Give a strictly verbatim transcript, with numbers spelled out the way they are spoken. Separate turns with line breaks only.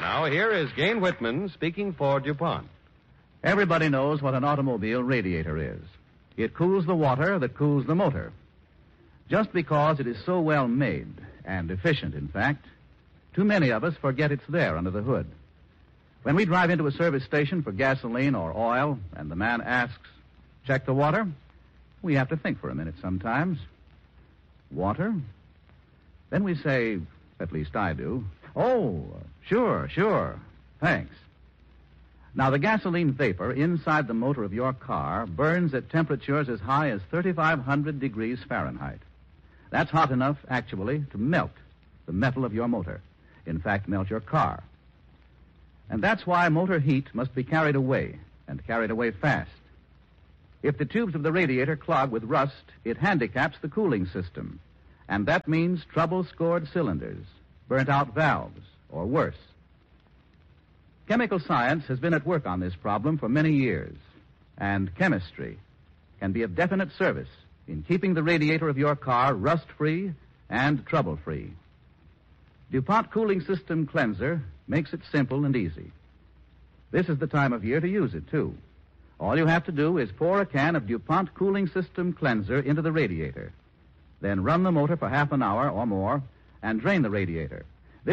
Now, here is Gane Whitman speaking for DuPont.
Everybody knows what an automobile radiator is. It cools the water that cools the motor. Just because it is so well made, and efficient, in fact, too many of us forget it's there under the hood. When we drive into a service station for gasoline or oil, and the man asks, check the water, we have to think for a minute sometimes. Water? Then we say, at least I do, oh, sure, sure, thanks. Now, the gasoline vapor inside the motor of your car burns at temperatures as high as thirty-five hundred degrees Fahrenheit. That's hot enough, actually, to melt the metal of your motor. In fact, melt your car. And that's why motor heat must be carried away, and carried away fast. If the tubes of the radiator clog with rust, it handicaps the cooling system. And that means trouble-scored cylinders, burnt-out valves, or worse. Chemical science has been at work on this problem for many years, and chemistry can be of definite service in keeping the radiator of your car rust-free and trouble-free. DuPont Cooling System Cleanser makes it simple and easy. This is the time of year to use it, too. All you have to do is pour a can of DuPont Cooling System Cleanser into the radiator. Then run the motor for half an hour or more and drain the radiator.